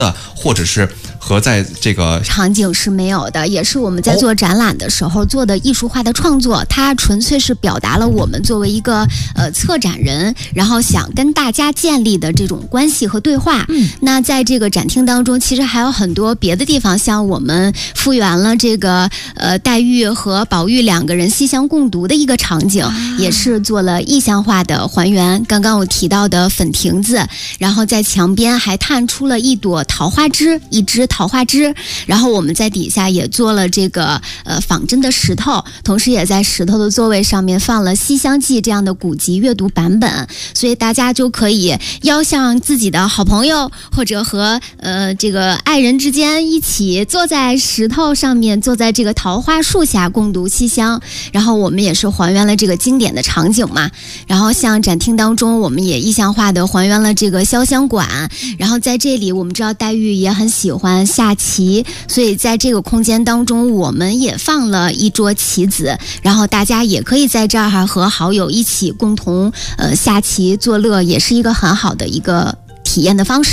或者是和在这个场景是没有的，也是我们在做展览的时候做的艺术化的创作，它纯粹是表达了我们作为一个策展人，然后想跟大家建立的这种关系和对话。那在这个展厅当中，其实还有很多别的地方，像我们复原了这个黛玉和宝玉两个人西厢共读的一个场景，也是做了意象化的还原。刚刚我提到的粉亭子，然后在墙边还探出了一朵桃花枝，一枝桃花枝，然后我们在底下也做了这个仿真的石头，同时也在石头的座位上面放了《西厢记》这样的古籍阅读版本，所以大家就可以邀向自己的好朋友，或者和这个爱人之间一起坐在石头上面，坐在这个桃花树下共读西厢。然后我们也是还原了这个经典的场景嘛，然后像展厅当中我们也意象化的还原了这个潇湘馆，然后在这里我们知道黛玉也很喜欢下棋，所以在这个空间当中我们也放了一桌棋子，然后大家也可以在这儿和好友一起共同下棋作乐，也是一个很好的一个体验的方式。